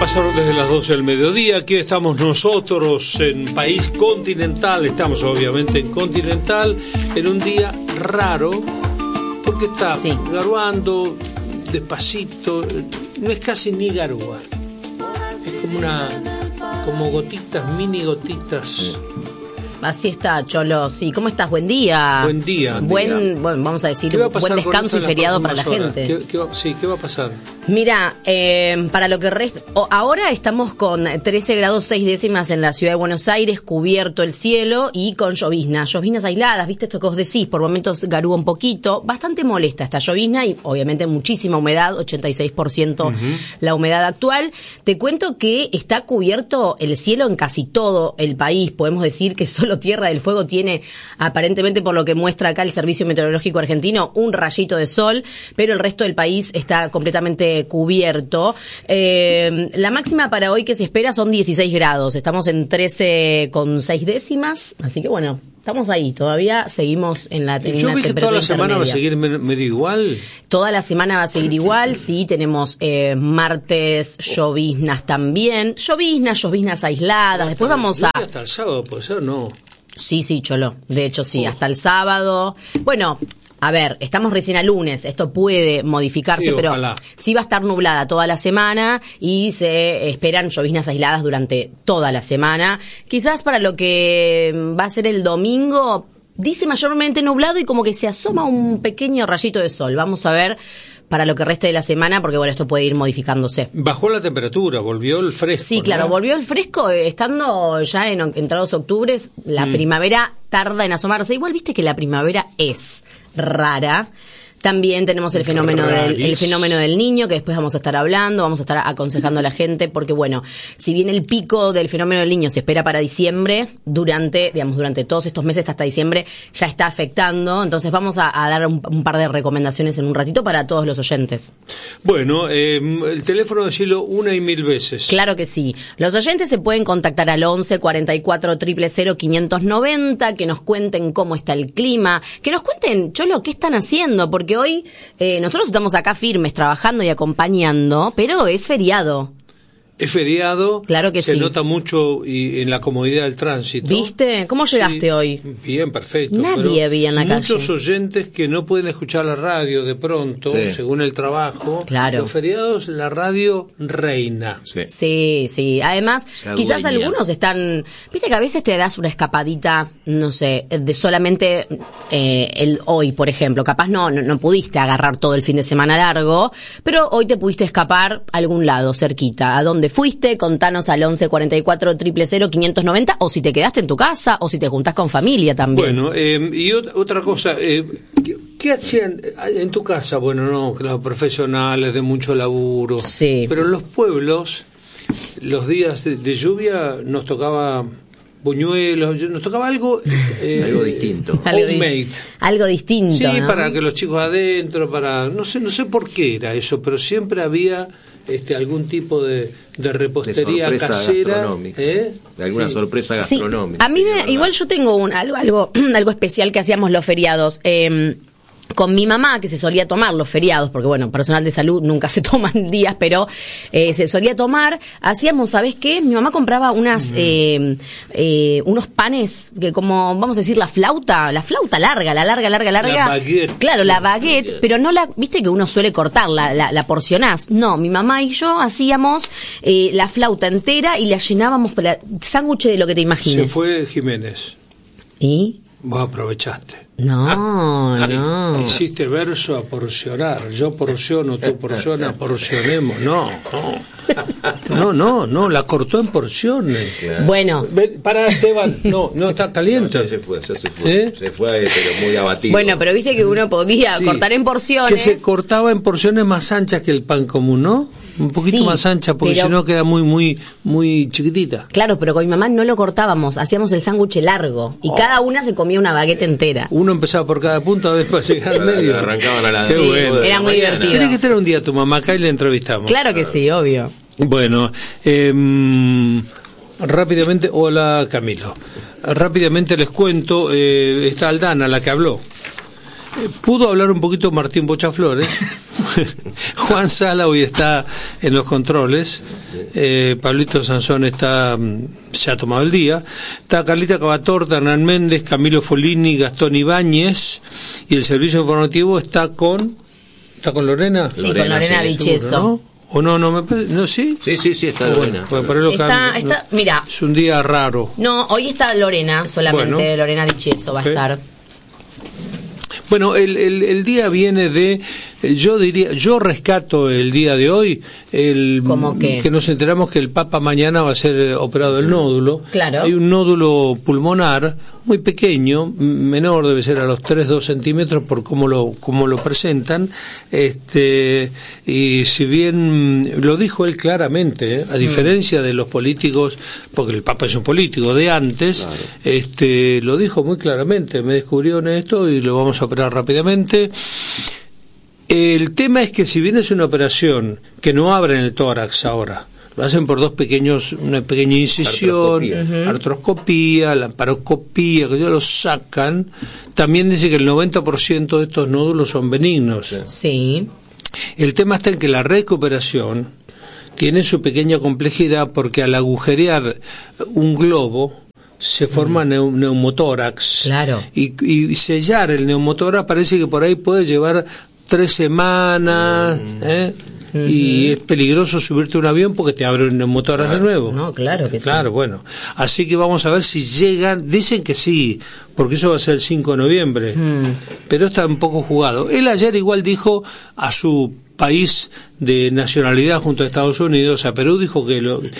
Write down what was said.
pasaron desde las 12 del mediodía. Aquí estamos nosotros en País Continental. Estamos obviamente en Continental en un día raro porque está garuando despacito. No es casi ni garúa. Es como gotitas, mini gotitas. Así está, Cholo. Sí, ¿cómo estás? Buen día. Buen día. Bueno, vamos a decir, buen descanso y feriado para la gente. ¿Qué va a pasar? Mira, para lo que resta... Ahora estamos con 13 grados 6 décimas en la ciudad de Buenos Aires, cubierto el cielo y con lloviznas aisladas, ¿viste esto que vos decís? Por momentos garúa un poquito, bastante molesta esta llovizna y obviamente muchísima humedad, 86% la humedad actual. Te cuento que está cubierto el cielo en casi todo el país, podemos decir que solo Tierra del Fuego tiene, aparentemente por lo que muestra acá el Servicio Meteorológico Argentino, un rayito de sol, pero el resto del país está completamente cubierto. La máxima para hoy que se espera son 16 grados, estamos en 13,6 décimas, así que bueno, estamos ahí, todavía seguimos en la temperatura. Yo vi que toda la semana va a seguir medio igual. Toda la semana va a seguir igual, sí, tenemos martes lloviznas también, lloviznas aisladas, después vamos a... Hasta el sábado, puede ser, ¿no? Sí, Cholo, de hecho sí, hasta el sábado. Bueno, a ver, estamos recién a lunes, esto puede modificarse, pero sí va a estar nublada toda la semana y se esperan lloviznas aisladas durante toda la semana. Quizás para lo que va a ser el domingo, dice mayormente nublado y como que se asoma un pequeño rayito de sol. Vamos a ver para lo que resta de la semana, porque bueno, esto puede ir modificándose. Bajó la temperatura, volvió el fresco. Sí, claro, ¿no? Volvió el fresco, estando ya en entrados octubres, la primavera tarda en asomarse. Igual viste que la primavera es rara. También tenemos el fenómeno del Niño, que después vamos a estar hablando, vamos a estar aconsejando a la gente, porque bueno, si bien el pico del fenómeno del Niño se espera para diciembre, durante todos estos meses hasta diciembre ya está afectando, entonces vamos a dar un par de recomendaciones en un ratito para todos los oyentes. Bueno, el teléfono decirlo una y mil veces. Claro que sí. Los oyentes se pueden contactar al 11 44 000 590, que nos cuenten cómo está el clima, que nos cuenten, Cholo, qué están haciendo, porque hoy nosotros estamos acá firmes, trabajando y acompañando, pero es feriado. Es feriado, claro que se sí. nota mucho y en la comodidad del tránsito. ¿Viste? ¿Cómo llegaste hoy? Bien, perfecto. Nadie vi en la calle. Muchos oyentes que no pueden escuchar la radio de pronto, según el trabajo. Claro. Los feriados, la radio reina. Sí. Además, quizás algunos están... Viste que a veces te das una escapadita, no sé, de solamente el hoy, por ejemplo. Capaz no pudiste agarrar todo el fin de semana largo, pero hoy te pudiste escapar a algún lado, cerquita. ¿A dónde fuiste? Contanos al 11 44 000 590, o si te quedaste en tu casa, o si te juntás con familia también. Bueno, y otra cosa, ¿qué hacían en tu casa? Bueno, no, los profesionales de mucho laburo, pero en los pueblos, los días de lluvia nos tocaba buñuelos, nos tocaba algo algo distinto, homemade, algo distinto, sí, ¿no? Para que los chicos adentro, no sé por qué era eso, pero siempre había algún tipo de repostería casera, de alguna sorpresa gastronómica. A mí igual yo tengo algo especial que hacíamos los feriados. Con mi mamá, que se solía tomar los feriados, porque bueno, personal de salud nunca se toman días, pero se solía tomar, hacíamos, ¿sabés qué? Mi mamá compraba unos panes, que como, vamos a decir, la flauta larga. La baguette. Claro, la baguette, pero no viste que uno suele cortar, la porcionás. No, mi mamá y yo hacíamos la flauta entera y la llenábamos para sándwich de lo que te imagines. Se fue Jiménez. ¿Y? Vos aprovechaste. No. Hiciste verso a porcionar. Yo porciono, tú porcionas, porcionemos. No, la cortó en porciones. Claro. Bueno. Pará, Esteban. No, está caliente. Ya se fue. Se fue, pero muy abatido. Bueno, pero viste que uno podía cortar en porciones. Que se cortaba en porciones más anchas que el pan común, ¿no? Un poquito más ancha, porque si no queda muy chiquitita. Claro, pero con mi mamá no lo cortábamos, hacíamos el sándwich largo y cada una se comía una baguette entera. Uno empezaba por cada punto a ver para llegar al medio. Arrancaban a la... Qué bueno. Era muy divertido. Tienes que tener un día a tu mamá acá y la entrevistamos. Claro que sí, obvio. Bueno, rápidamente, hola Camilo. Rápidamente les cuento, está Aldana, la que habló. ¿Pudo hablar un poquito Martín Bochaflores? Juan Sala hoy está en los controles. Pablito Sansón se ha tomado el día. Está Carlita Cavatorta, Hernán Méndez, Camilo Folini, Gastón Ibáñez, y el servicio informativo está con Lorena. Sí, con Lorena Dicheso. ¿No? ¿O no? ¿Sí? Sí, está Lorena. Bueno, mira. Es un día raro. No, hoy está Lorena, solamente Lorena Dicheso va a estar. Bueno, el día viene de, yo rescato el día de hoy, ¿Cómo qué? Que nos enteramos que el Papa mañana va a ser operado del nódulo. Claro. Hay un nódulo pulmonar muy pequeño, menor, debe ser a los 3-2 centímetros por cómo lo presentan, y si bien lo dijo él claramente, a diferencia de los políticos, porque el Papa es un político de antes, claro. Lo dijo muy claramente, me descubrió en esto y lo vamos a operar rápidamente. El tema es que si bien es una operación que no abren el tórax ahora, lo hacen por una pequeña incisión, artroscopía, laparoscopía, que ya lo sacan, también dice que el 90% de estos nódulos son benignos. Sí. El tema está en que la recuperación tiene su pequeña complejidad porque al agujerear un globo se forma neumotórax. Claro. Y sellar el neumotórax parece que por ahí puede llevar 3 semanas, y es peligroso subirte a un avión porque te abre un neumotórax de nuevo. No, claro que sí. Claro, bueno. Así que vamos a ver si llegan, dicen que sí, porque eso va a ser el 5 de noviembre, pero está un poco jugado. Él ayer igual dijo a su país de nacionalidad junto a Estados Unidos, a Perú, dijo que